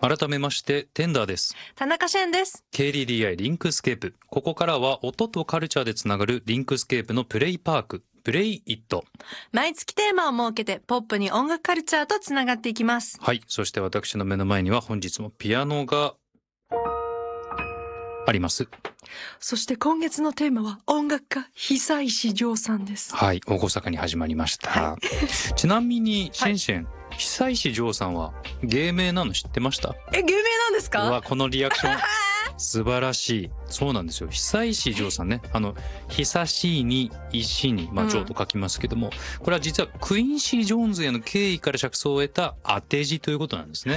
改めましてテンダーです。 田中俊です。 KDDI リンクスケープ。ここからは音とカルチャーでつながるリンクスケープのプレイパーク、プレイイット。 毎月テーマを設けてポップに音楽カルチャーとつながっていきます。 はい、そして私の目の前には本日もピアノがあります。 そして今月のテーマは音楽家久石譲さんです。 はい、厳かに始まりました、 はちなみにシェンシェン、久石譲さんは芸名なの知ってました？ 芸名なんですうか？ わ、このリアクション素晴らしい。そうなんですよ。久石譲さんね。久しいに石に、譲と書きますけども、これは実はクインシー・ジョーンズへの敬意から着想を得た当て字ということなんですね。